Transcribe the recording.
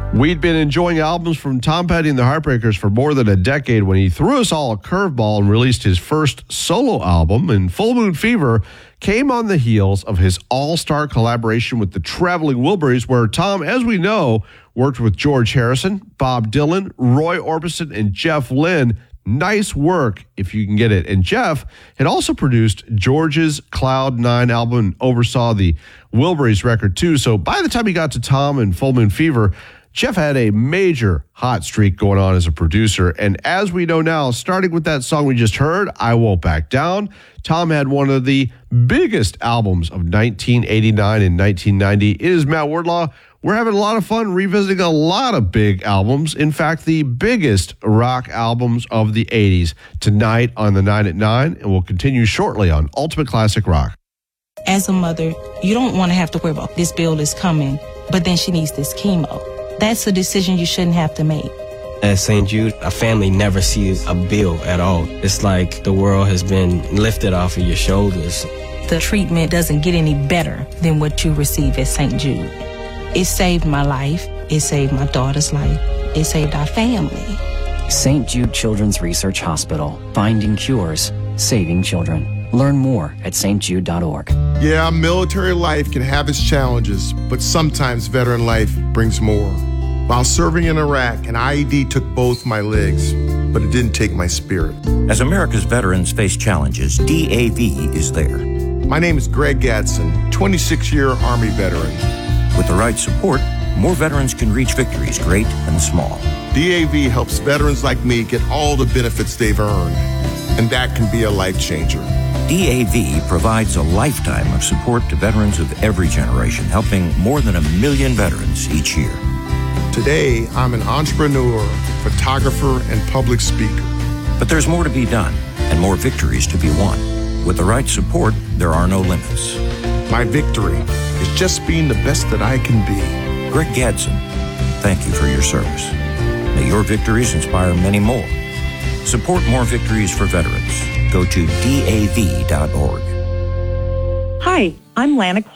We'd been enjoying albums from Tom Petty and the Heartbreakers for more than a decade when he threw us all a curveball and released his first solo album. And Full Moon Fever came on the heels of his all-star collaboration with the Traveling Wilburys, where Tom, as we know, worked with George Harrison, Bob Dylan, Roy Orbison, and Jeff Lynne. Nice work, if you can get it. And Jeff had also produced George's Cloud 9 album and oversaw the Wilburys record, too. So by the time he got to Tom and Full Moon Fever, Jeff had a major hot streak going on as a producer. And as we know now, starting with that song we just heard, I Won't Back Down, Tom had one of the biggest albums of 1989 and 1990. It is Matt Wardlaw. We're having a lot of fun revisiting a lot of big albums. In fact, the biggest rock albums of the 80s tonight on the 9 at 9, and we'll continue shortly on Ultimate Classic Rock. As a mother, you don't want to have to worry about this bill is coming, but then she needs this chemo. That's a decision you shouldn't have to make. At St. Jude, a family never sees a bill at all. It's like the world has been lifted off of your shoulders. The treatment doesn't get any better than what you receive at St. Jude. It saved my life. It saved my daughter's life. It saved our family. St. Jude Children's Research Hospital. Finding cures. Saving children. Learn more at stjude.org. Yeah, military life can have its challenges, but sometimes veteran life brings more. While serving in Iraq, an IED took both my legs, but it didn't take my spirit. As America's veterans face challenges, DAV is there. My name is Greg Gadsden, 26-year Army veteran. With the right support, more veterans can reach victories, great and small. DAV helps veterans like me get all the benefits they've earned, and that can be a life changer. DAV provides a lifetime of support to veterans of every generation, helping more than 1 million veterans each year. Today, I'm an entrepreneur, photographer, and public speaker. But there's more to be done and more victories to be won. With the right support, there are no limits. My victory is just being the best that I can be. Greg Gadsden, thank you for your service. May your victories inspire many more. Support more victories for veterans. Go to DAV.org. Hi, I'm Lana